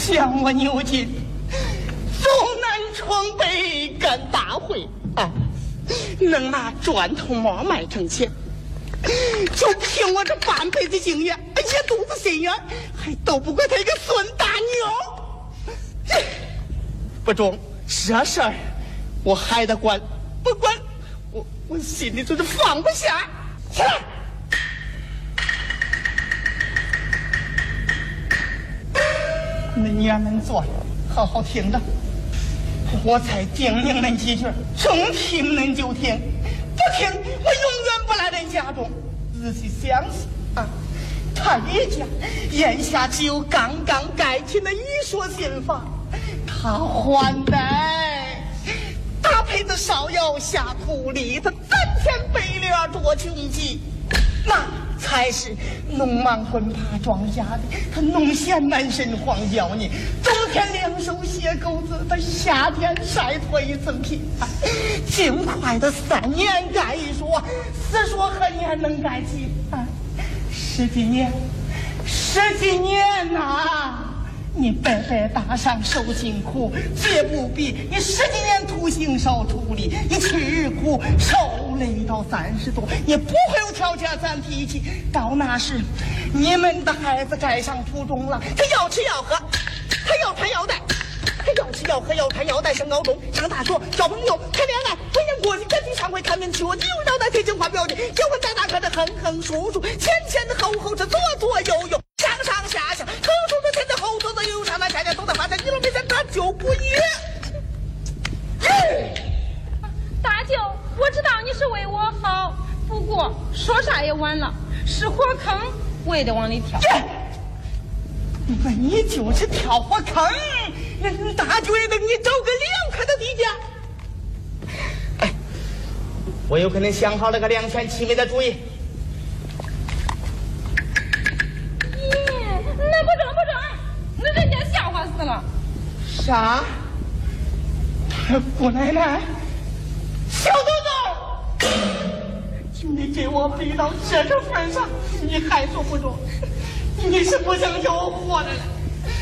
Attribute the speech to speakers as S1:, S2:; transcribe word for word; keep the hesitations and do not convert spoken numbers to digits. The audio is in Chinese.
S1: 向我牛津，走南闯北干大会啊，能拿砖头毛卖成钱。就凭我这半辈子经验，一肚子心眼，还斗不过他一个孙大牛。不中，这事儿我还得管，不管我我心里就是放不下。起来，恁娘们坐，好好听着，我才叮咛恁几句，中听恁就听，不听我永远不来恁家中。仔细想想啊，他一家眼下只有刚刚盖起的一所新房，他还贷，搭配的芍药下土里，他三天背脸多穷极，那才是农忙滚爬庄稼的，他农闲满身荒脚呢，冬天两手写钩子，他夏天晒脱一层皮，尽快的三年盖一所，四所何年能盖起啊？十几年，十几年呐、啊！你白白打上受尽苦，绝不比你十几年徒行少出力，一吃日苦受累到三十多，也不会有条件咱脾气。到那时，你们的孩子该上初中了，他要吃要喝，他要穿要戴，他要吃要喝要穿要戴，上高中上大学交朋友谈恋爱，婚姻过去跟你上回看病去，我就让他贴情话标准，结婚再大可的哼哼数数，前前的后后是左左右右。上上下下，头头的前的后头的右上那下下都在发展，你们没想他就不也？
S2: 大舅，我知道你是为我好，不过说啥也晚了，是火坑我也得往里跳。
S1: 那你就是跳火坑，那大舅也得给你找个凉快的地点。哎，我有可能想好了个两全其美的主意。
S2: 那不中不中，那人家笑话死了。
S1: 啥？姑奶奶，小豆豆，你给我逼到这个份上，你还说不中？你是不想叫我活着了？